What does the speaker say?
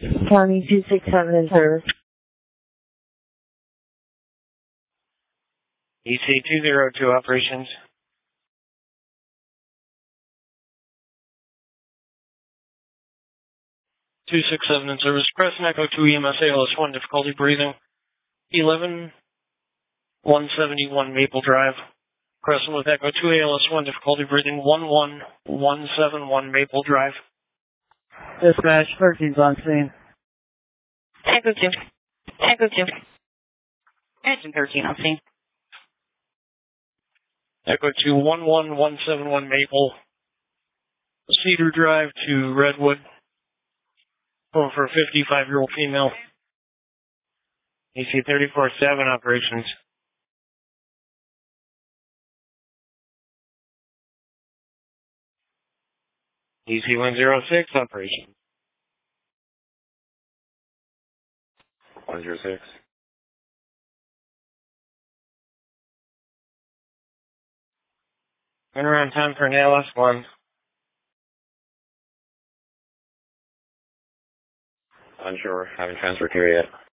County 267 in service. EC202 operations. 267 in service. Press and Echo 2 EMS ALS1, difficulty breathing. 11171 Maple Drive. Crescent with Echo 2 ALS1, difficulty breathing. 11171 Maple Drive. Dispatch 13's on scene. Echo 2. Echo 2. Engine 13 on scene. Echo 2 11171 Maple. Cedar Drive to Redwood. Going for a 55-year-old female. EC347 operations. EC106 operations. 106. Turnaround time for an ALS1. Unsure. Haven't transferred here yet.